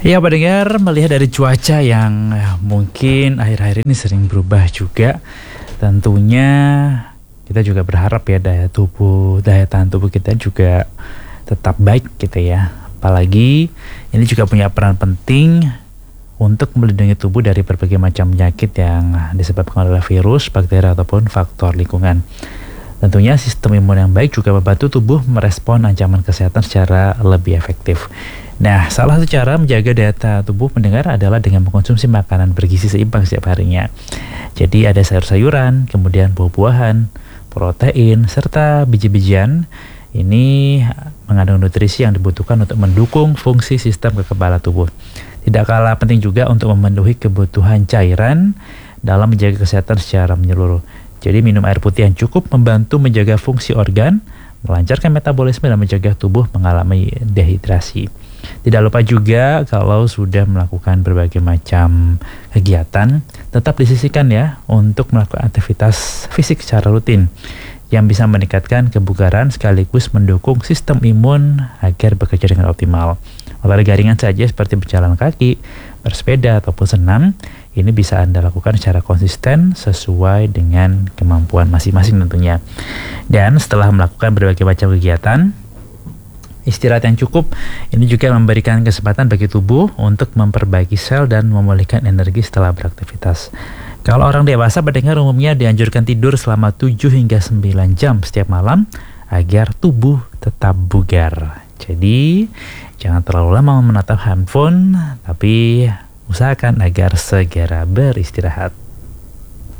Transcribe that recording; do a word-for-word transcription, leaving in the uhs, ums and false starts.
Ya, pendengar, melihat dari cuaca yang eh, mungkin akhir-akhir ini sering berubah juga, tentunya kita juga berharap ya daya tubuh, daya tahan tubuh kita juga tetap baik gitu ya. Apalagi ini juga punya peran penting untuk melindungi tubuh dari berbagai macam penyakit yang disebabkan oleh virus, bakteri ataupun faktor lingkungan. Tentunya sistem imun yang baik juga membantu tubuh merespon ancaman kesehatan secara lebih efektif. Nah, salah satu cara menjaga daya tahan tubuh pendengar adalah dengan mengkonsumsi makanan bergizi seimbang setiap harinya. Jadi ada sayur-sayuran, kemudian buah-buahan, protein, serta biji-bijian. Ini mengandung nutrisi yang dibutuhkan untuk mendukung fungsi sistem kekebalan tubuh. Tidak kalah penting juga untuk memenuhi kebutuhan cairan dalam menjaga kesehatan secara menyeluruh. Jadi minum air putih yang cukup membantu menjaga fungsi organ, melancarkan metabolisme dan mencegah tubuh mengalami dehidrasi. Tidak lupa juga kalau sudah melakukan berbagai macam kegiatan, tetap disisihkan ya untuk melakukan aktivitas fisik secara rutin yang bisa meningkatkan kebugaran sekaligus mendukung sistem imun agar bekerja dengan optimal. Olahraga ringan saja seperti berjalan kaki, bersepeda ataupun senam, ini bisa Anda lakukan secara konsisten sesuai dengan kemampuan masing-masing tentunya. Dan setelah melakukan berbagai macam kegiatan, istirahat yang cukup ini juga memberikan kesempatan bagi tubuh untuk memperbaiki sel dan memulihkan energi setelah beraktivitas. Kalau orang dewasa pendengar umumnya dianjurkan tidur selama tujuh hingga sembilan jam setiap malam agar tubuh tetap bugar. Jadi, jangan terlalu lama menatap handphone, tapi usahakan agar segera beristirahat.